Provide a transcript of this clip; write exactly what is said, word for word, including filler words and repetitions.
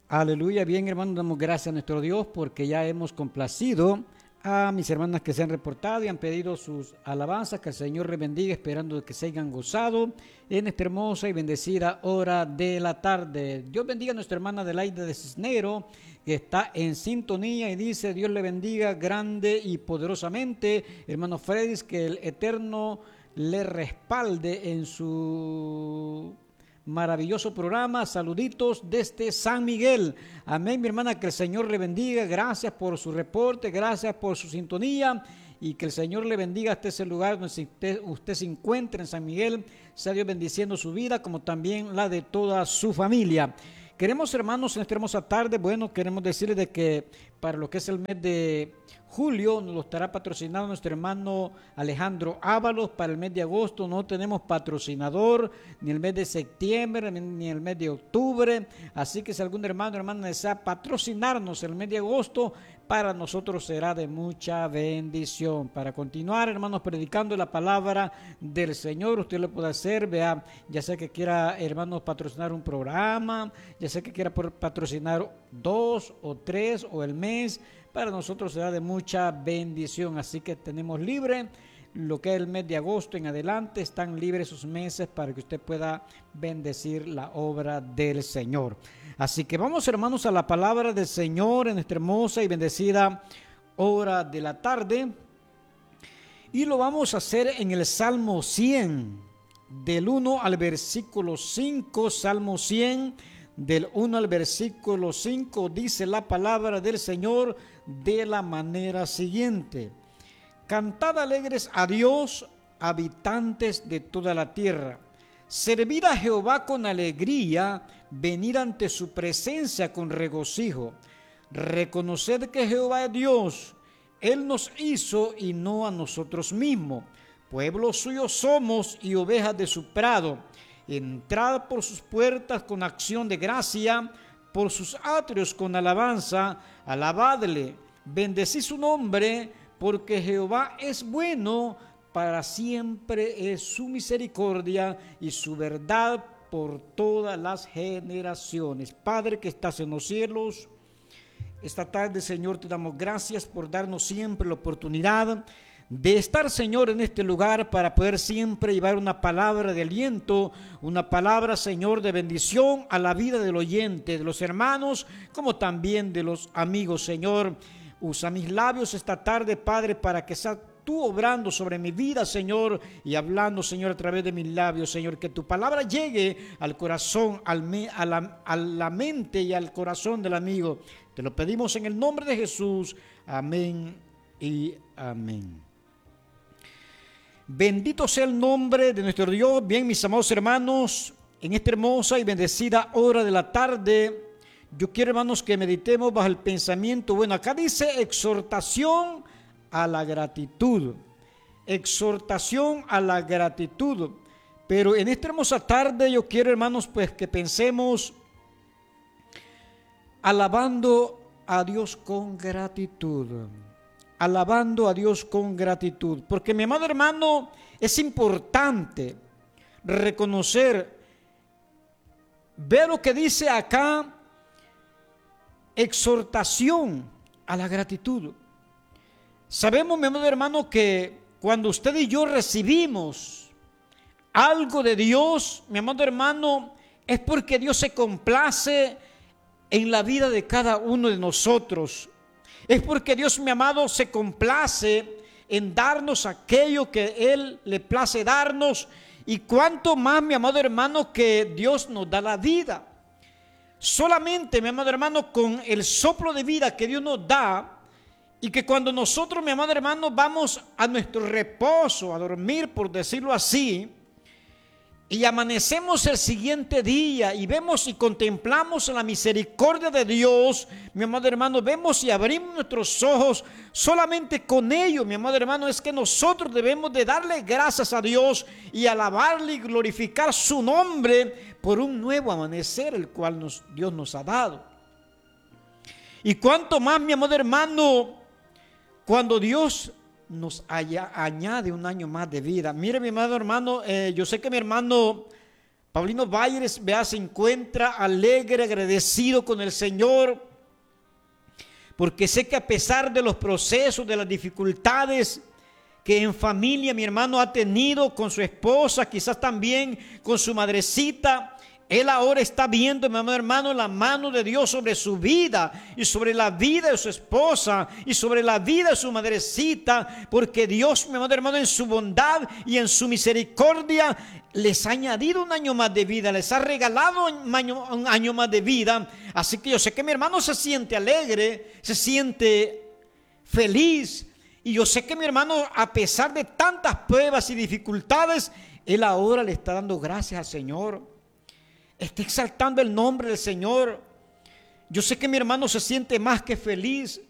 Aleluya, bien hermanos, damos gracias a nuestro Dios porque ya hemos complacido a mis hermanas que se han reportado y han pedido sus alabanzas, que el Señor les bendiga, esperando que se hayan gozado en esta hermosa y bendecida hora de la tarde. Dios bendiga a nuestra hermana Adelaida de Cisnero, que está en sintonía y dice: Dios le bendiga grande y poderosamente. Hermano Freddy, que el Eterno le respalde en su maravilloso programa. Saluditos desde San Miguel. Amén, mi hermana, que el Señor le bendiga. Gracias por su reporte, gracias por su sintonía, y que el Señor le bendiga hasta ese lugar donde usted, usted se encuentra en San Miguel. Sea Dios bendiciendo su vida como también la de toda su familia. Queremos, hermanos, en esta hermosa tarde, bueno, queremos decirles de que para lo que es el mes de julio nos lo estará patrocinando nuestro hermano Alejandro Ábalos. Para el mes de agosto no tenemos patrocinador, ni el mes de septiembre, ni el mes de octubre. Así que si algún hermano o hermana desea patrocinarnos el mes de agosto, para nosotros será de mucha bendición. Para continuar, hermanos, predicando la palabra del Señor, usted lo puede hacer, vea, ya sea que quiera, hermanos, patrocinar un programa, ya sea que quiera patrocinar dos o tres o el mes, para nosotros será de mucha bendición. Así que tenemos libre lo que es el mes de agosto en adelante, están libres esos meses para que usted pueda bendecir la obra del Señor. Así que vamos, hermanos, a la palabra del Señor en esta hermosa y bendecida hora de la tarde, y lo vamos a hacer en el Salmo cien, del uno al versículo cinco. Salmo cien, del uno al versículo cinco, dice la palabra del Señor de la manera siguiente: Cantad alegres a Dios, habitantes de toda la tierra. Servid a Jehová con alegría, venid ante su presencia con regocijo. Reconoced que Jehová es Dios, Él nos hizo y no a nosotros mismos. Pueblo suyo somos y ovejas de su prado. Entrad por sus puertas con acción de gracia, por sus atrios con alabanza. Alabadle, bendecid su nombre, porque Jehová es bueno, para siempre es su misericordia y su verdad por todas las generaciones. Padre que estás en los cielos, esta tarde, Señor, te damos gracias por darnos siempre la oportunidad de estar, Señor, en este lugar para poder siempre llevar una palabra de aliento, una palabra, Señor, de bendición a la vida del oyente, de los hermanos, como también de los amigos. Señor, usa mis labios esta tarde, Padre, para que sea tú obrando sobre mi vida, Señor, y hablando, Señor, a través de mis labios, Señor, que tu palabra llegue al corazón, al me, a, la, a la mente y al corazón del amigo. Te lo pedimos en el nombre de Jesús. Amén y amén. Bendito sea el nombre de nuestro Dios. Bien, mis amados hermanos, en esta hermosa y bendecida hora de la tarde, yo quiero, hermanos, que meditemos bajo el pensamiento. Bueno, acá dice exhortación a la gratitud. Exhortación a la gratitud. Pero en esta hermosa tarde yo quiero, hermanos, pues que pensemos alabando a Dios con gratitud. Alabando a Dios con gratitud. Porque, mi amado hermano, es importante reconocer, ver lo que dice acá, exhortación a la gratitud. Sabemos, mi amado hermano, que cuando usted y yo recibimos algo de Dios, mi amado hermano, es porque Dios se complace en la vida de cada uno de nosotros. Es porque Dios, mi amado, se complace en darnos aquello que Él le place darnos. Y cuánto más, mi amado hermano, que Dios nos da la vida. Solamente, mi amado hermano, con el soplo de vida que Dios nos da, y que cuando nosotros, mi amado hermano, vamos a nuestro reposo, a dormir, por decirlo así, y amanecemos el siguiente día y vemos y contemplamos la misericordia de Dios, mi amado hermano, vemos y abrimos nuestros ojos, solamente con ello, mi amado hermano, es que nosotros debemos de darle gracias a Dios y alabarle y glorificar su nombre por un nuevo amanecer, el cual nos, Dios nos ha dado. Y cuánto más, mi amado hermano, cuando Dios nos haya, añade un año más de vida. Mire, mi amado hermano, eh, yo sé que mi hermano Paulino Bayres, vea, se encuentra alegre, agradecido con el Señor, porque sé que a pesar de los procesos, de las dificultades que en familia mi hermano ha tenido con su esposa, quizás también con su madrecita, él ahora está viendo, mi amado hermano, la mano de Dios sobre su vida y sobre la vida de su esposa y sobre la vida de su madrecita, porque Dios, mi amado hermano, en su bondad y en su misericordia les ha añadido un año más de vida, les ha regalado un año, un año más de vida. Así que yo sé que mi hermano se siente alegre, se siente feliz, y yo sé que mi hermano, a pesar de tantas pruebas y dificultades, él ahora le está dando gracias al Señor. Está exaltando el nombre del Señor. Yo sé que mi hermano se siente más que feliz,